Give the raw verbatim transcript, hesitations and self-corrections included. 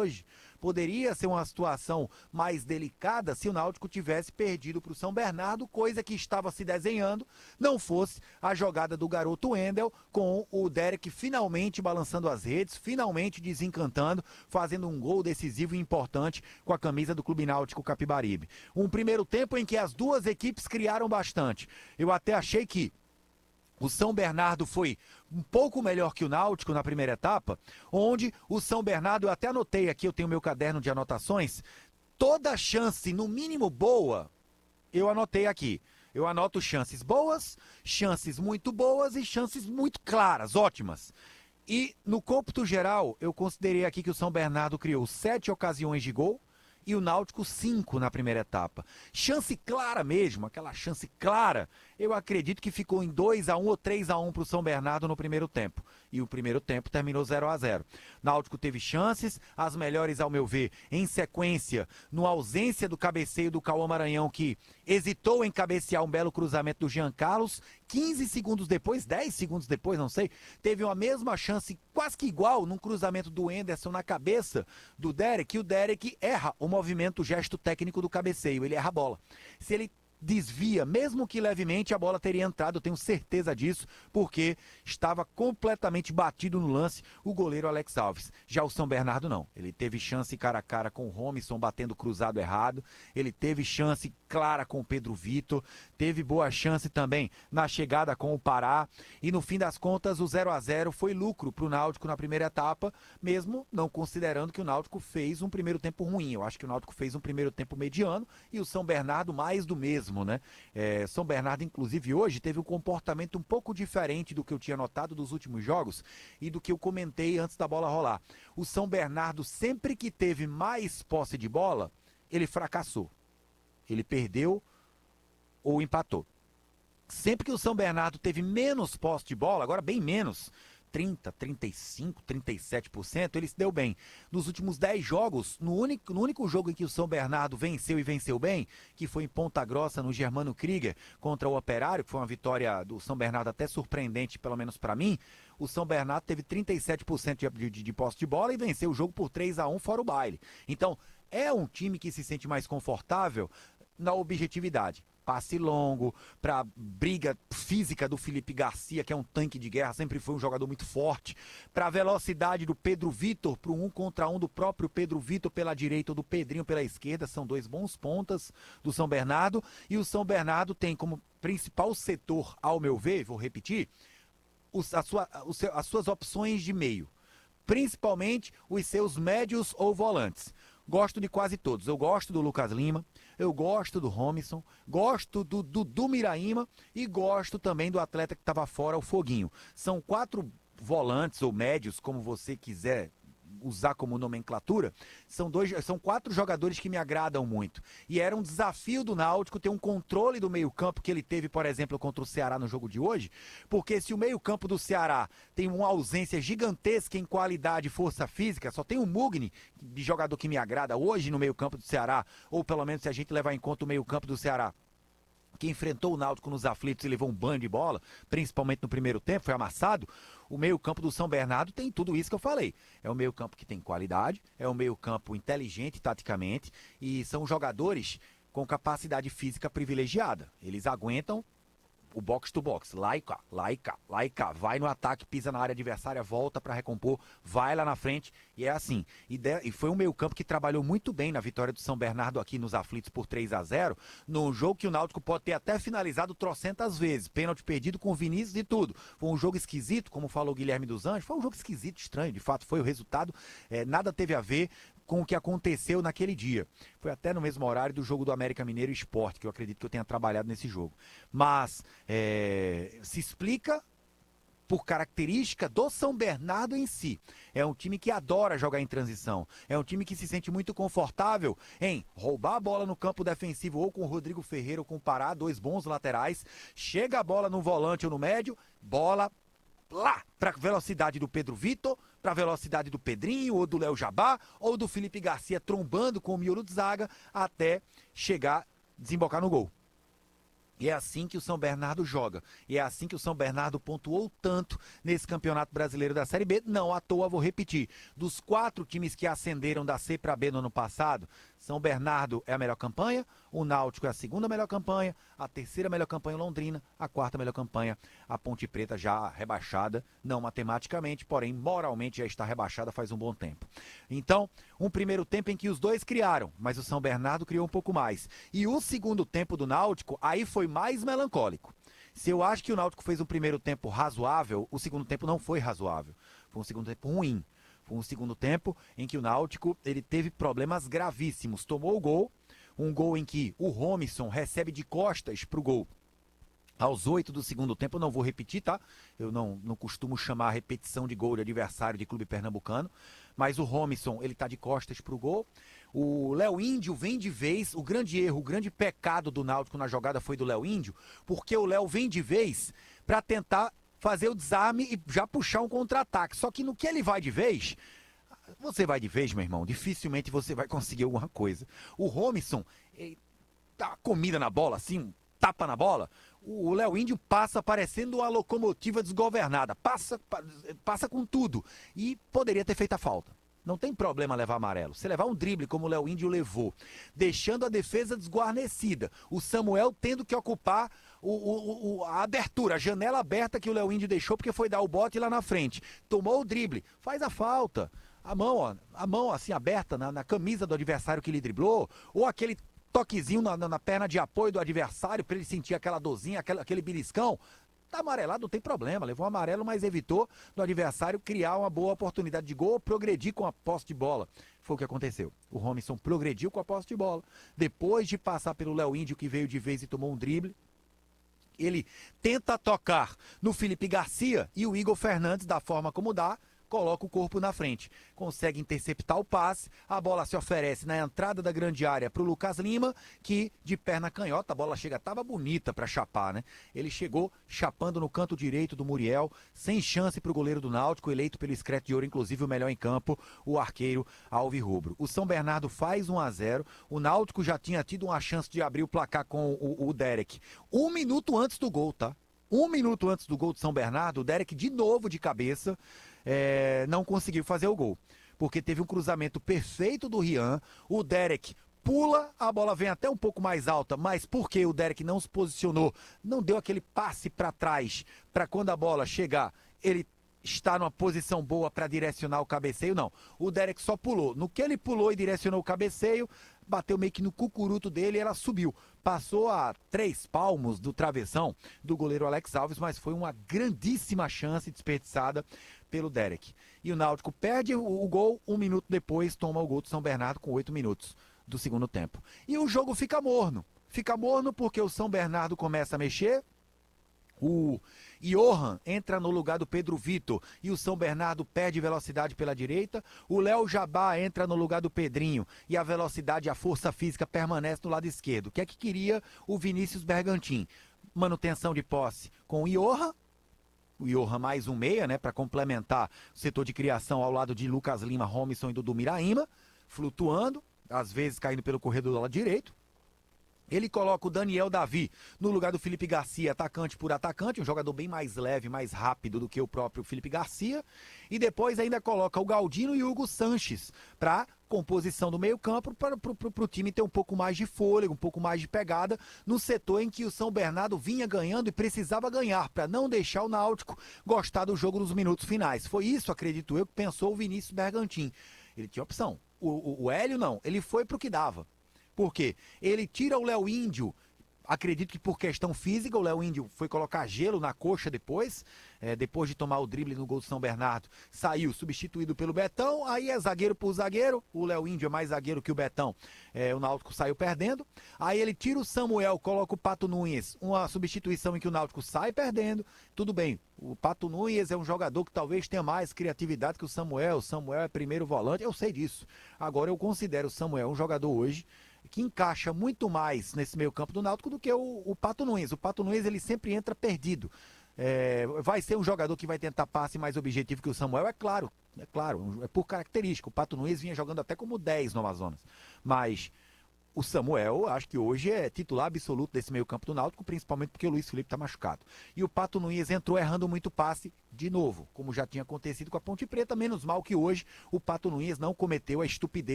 hoje. Poderia ser uma situação mais delicada se o Náutico tivesse perdido para o São Bernardo, coisa que estava se desenhando, não fosse a jogada do garoto Wendel, com o Derek finalmente balançando as redes, finalmente desencantando, fazendo um gol decisivo e importante com a camisa do Clube Náutico Capibaribe. Um primeiro tempo em que as duas equipes criaram bastante. Eu até achei que o São Bernardo foi um pouco melhor que o Náutico na primeira etapa, onde o São Bernardo, eu até anotei aqui, eu tenho meu caderno de anotações, toda chance, no mínimo boa, eu anotei aqui. Eu anoto chances boas, chances muito boas e chances muito claras, ótimas. E no cômputo geral, eu considerei aqui que o São Bernardo criou sete ocasiões de gol, e o Náutico cinco na primeira etapa. Chance clara mesmo, aquela chance clara, eu acredito que ficou em dois a um ou três a um para o São Bernardo no primeiro tempo. E o primeiro tempo terminou zero a zero. Náutico teve chances, as melhores ao meu ver, em sequência, no ausência do cabeceio do Cauã Maranhão, que hesitou em cabecear um belo cruzamento do Jean Carlos, quinze segundos depois, dez segundos depois, não sei, teve uma mesma chance quase que igual num cruzamento do Henderson na cabeça do Derek, e o Derek erra o movimento, o gesto técnico do cabeceio, ele erra a bola. Se ele desvia, mesmo que levemente, a bola teria entrado, eu tenho certeza disso, porque estava completamente batido no lance o goleiro Alex Alves. Já o São Bernardo não, ele teve chance cara a cara com o Romisson batendo cruzado errado, ele teve chance clara com o Pedro Vitor, teve boa chance também na chegada com o Pará, e no fim das contas o zero a zero foi lucro para o Náutico na primeira etapa, mesmo não considerando que o Náutico fez um primeiro tempo ruim. Eu acho que o Náutico fez um primeiro tempo mediano e o São Bernardo mais do mesmo. Né? É, São Bernardo, inclusive, hoje teve um comportamento um pouco diferente do que eu tinha notado dos últimos jogos e do que eu comentei antes da bola rolar. O São Bernardo, sempre que teve mais posse de bola, ele fracassou. Ele perdeu ou empatou. Sempre que o São Bernardo teve menos posse de bola, agora bem menos, trinta, trinta e cinco, trinta e sete por cento, ele se deu bem. Nos últimos dez jogos, no único, no único jogo em que o São Bernardo venceu e venceu bem, que foi em Ponta Grossa, no Germano Krieger, contra o Operário, que foi uma vitória do São Bernardo até surpreendente, pelo menos para mim, o São Bernardo teve trinta e sete por cento de, de, de posse de bola e venceu o jogo por três a um fora o baile. Então, é um time que se sente mais confortável na objetividade. Passe longo, para briga física do Felipe Garcia, que é um tanque de guerra, sempre foi um jogador muito forte, para a velocidade do Pedro Vitor, para o um contra um do próprio Pedro Vitor pela direita ou do Pedrinho pela esquerda, são dois bons pontas do São Bernardo, e o São Bernardo tem como principal setor, ao meu ver, vou repetir, os, a sua, os, as suas opções de meio, principalmente os seus médios ou volantes. Gosto de quase todos. Eu gosto do Lucas Lima, eu gosto do Romisson, gosto do Dudu Miraíma e gosto também do atleta que estava fora, o Foguinho. São quatro volantes ou médios, como você quiser usar como nomenclatura, são, dois, são quatro jogadores que me agradam muito. E era um desafio do Náutico ter um controle do meio-campo que ele teve, por exemplo, contra o Ceará no jogo de hoje, porque se o meio-campo do Ceará tem uma ausência gigantesca em qualidade e força física, só tem o Mugni, de jogador que me agrada hoje no meio-campo do Ceará, ou pelo menos se a gente levar em conta o meio-campo do Ceará, que enfrentou o Náutico nos aflitos e levou um banho de bola, principalmente no primeiro tempo, foi amassado. O meio-campo do São Bernardo tem tudo isso que eu falei. É um meio-campo que tem qualidade, é um meio-campo inteligente taticamente e são jogadores com capacidade física privilegiada. Eles aguentam o box to box, lá e cá, lá e cá, lá e cá, vai no ataque, pisa na área adversária, volta para recompor, vai lá na frente, e é assim. E, de, e foi um meio-campo que trabalhou muito bem na vitória do São Bernardo aqui nos aflitos por três a zero, num jogo que o Náutico pode ter até finalizado trocentas vezes, pênalti perdido com o Vinícius e tudo. Foi um jogo esquisito, como falou o Guilherme dos Anjos, foi um jogo esquisito, estranho, de fato foi o resultado, é, nada teve a ver com o que aconteceu naquele dia. Foi até no mesmo horário do jogo do América Mineiro e Sport, que eu acredito que eu tenha trabalhado nesse jogo. Mas é, se explica por característica do São Bernardo em si. É um time que adora jogar em transição. É um time que se sente muito confortável em roubar a bola no campo defensivo ou com o Rodrigo Ferreira ou com o Pará, dois bons laterais. Chega a bola no volante ou no médio, bola lá para a velocidade do Pedro Vitor, para a velocidade do Pedrinho, ou do Léo Jabá, ou do Felipe Garcia trombando com o miolo de zaga, até chegar, desembocar no gol. E é assim que o São Bernardo joga. E é assim que o São Bernardo pontuou tanto nesse Campeonato Brasileiro da Série B. Não à toa, vou repetir. Dos quatro times que ascenderam da C para B no ano passado, São Bernardo é a melhor campanha, o Náutico é a segunda melhor campanha, a terceira melhor campanha Londrina, a quarta melhor campanha a Ponte Preta já rebaixada, não matematicamente, porém moralmente já está rebaixada faz um bom tempo. Então, um primeiro tempo em que os dois criaram, mas o São Bernardo criou um pouco mais. E o segundo tempo do Náutico, aí foi mais melancólico. Se eu acho que o Náutico fez um primeiro tempo razoável, o segundo tempo não foi razoável. Foi um segundo tempo ruim. Foi um segundo tempo em que o Náutico ele teve problemas gravíssimos. Tomou o gol, um gol em que o Romisson recebe de costas pro gol. Aos oito do segundo tempo, eu não vou repetir, tá? Eu não, não costumo chamar a repetição de gol de adversário de clube pernambucano, mas o Romisson, ele tá de costas pro gol. O Léo Índio vem de vez, o grande erro, o grande pecado do Náutico na jogada foi do Léo Índio, porque o Léo vem de vez para tentar fazer o desarme e já puxar um contra-ataque. Só que no que ele vai de vez, você vai de vez, meu irmão, dificilmente você vai conseguir alguma coisa. O Romisson, ele dá uma comida na bola, assim, um tapa na bola. O Léo Índio passa parecendo uma locomotiva desgovernada, passa, passa com tudo e poderia ter feito a falta. Não tem problema levar amarelo. Se levar um drible como o Léo Índio levou, deixando a defesa desguarnecida, o Samuel tendo que ocupar o, o, o, a abertura, a janela aberta que o Léo Índio deixou porque foi dar o bote lá na frente. Tomou o drible, faz a falta. A mão, ó, a mão assim aberta na, na camisa do adversário que ele driblou, ou aquele toquezinho na, na, na perna de apoio do adversário para ele sentir aquela dorzinha, aquela, aquele beliscão. Tá amarelado, não tem problema, levou um amarelo, mas evitou do adversário criar uma boa oportunidade de gol, progredir com a posse de bola. Foi o que aconteceu. O Romisson progrediu com a posse de bola. Depois de passar pelo Léo Índio, que veio de vez e tomou um drible, ele tenta tocar no Felipe Garcia e o Igor Fernandes, da forma como dá, coloca o corpo na frente, consegue interceptar o passe, a bola se oferece na entrada da grande área para o Lucas Lima, que de perna canhota, a bola chega, tava bonita para chapar, né? Ele chegou chapando no canto direito do Muriel, sem chance para o goleiro do Náutico, eleito pelo Screte de Ouro, inclusive o melhor em campo, o arqueiro alvirrubro. O São Bernardo faz um a zero, o Náutico já tinha tido uma chance de abrir o placar com o, o Derek, um minuto antes do gol, tá? Um minuto antes do gol do São Bernardo, o Derek de novo de cabeça, É, não conseguiu fazer o gol, porque teve um cruzamento perfeito do Rian, o Derek pula, a bola vem até um pouco mais alta, mas porque o Derek não se posicionou, não deu aquele passe para trás, para quando a bola chegar, ele está numa posição boa para direcionar o cabeceio, não. O Derek só pulou. No que ele pulou e direcionou o cabeceio, bateu meio que no cucuruto dele e ela subiu. Passou a três palmos do travessão do goleiro Alex Alves, mas foi uma grandíssima chance desperdiçada pelo Derek. E o Náutico perde o, o gol, um minuto depois toma o gol do São Bernardo com oito minutos do segundo tempo. E o jogo fica morno. Fica morno porque o São Bernardo começa a mexer, o Johan entra no lugar do Pedro Vitor e o São Bernardo perde velocidade pela direita. O Léo Jabá entra no lugar do Pedrinho e a velocidade e a força física permanece no lado esquerdo. O que é que queria o Vinícius Bergantin? Manutenção de posse com o Johan. O Johan mais um meia, né, para complementar o setor de criação ao lado de Lucas Lima, Romisson e Dudu Miraíma, flutuando, às vezes caindo pelo corredor do lado direito. Ele coloca o Daniel Davi no lugar do Felipe Garcia, atacante por atacante, um jogador bem mais leve, mais rápido do que o próprio Felipe Garcia. E depois ainda coloca o Galdino e o Hugo Sanches para composição do meio campo, para o time ter um pouco mais de fôlego, um pouco mais de pegada no setor em que o São Bernardo vinha ganhando e precisava ganhar, para não deixar o Náutico gostar do jogo nos minutos finais. Foi isso, acredito eu, que pensou o Vinícius Bergantin. Ele tinha opção. O, o, o Hélio não, ele foi para o que dava. Por quê? Ele tira o Léo Índio, acredito que por questão física, o Léo Índio foi colocar gelo na coxa depois, é, depois de tomar o drible no gol do São Bernardo, saiu substituído pelo Betão, aí é zagueiro por zagueiro, o Léo Índio é mais zagueiro que o Betão, é, o Náutico saiu perdendo, aí ele tira o Samuel, coloca o Pato Nunes, uma substituição em que o Náutico sai perdendo, tudo bem, o Pato Nunes é um jogador que talvez tenha mais criatividade que o Samuel, o Samuel é primeiro volante, eu sei disso, agora eu considero o Samuel um jogador hoje, que encaixa muito mais nesse meio campo do Náutico do que o, o Pato Nunes. O Pato Nunes, ele sempre entra perdido. É, vai ser um jogador que vai tentar passe mais objetivo que o Samuel, é claro, é claro, é por característica. O Pato Nunes vinha jogando até como dez no Amazonas. Mas o Samuel, acho que hoje é titular absoluto desse meio campo do Náutico, principalmente porque o Luiz Felipe está machucado. E o Pato Nunes entrou errando muito passe de novo, como já tinha acontecido com a Ponte Preta, menos mal que hoje o Pato Nunes não cometeu a estupidez